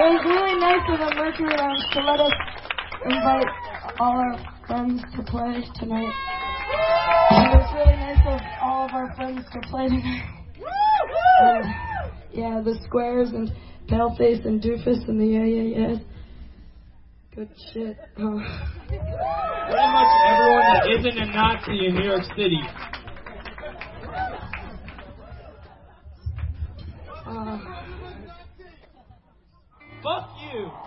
was really nice of the Mercury Lounge to let us invite all our friends to play tonight. And it was really nice of all of our friends to play tonight. Yeah, the Squares and Paleface and Doofus and the Yeah. Good shit. Pretty much everyone that isn't a Nazi in New York City. Fuck you.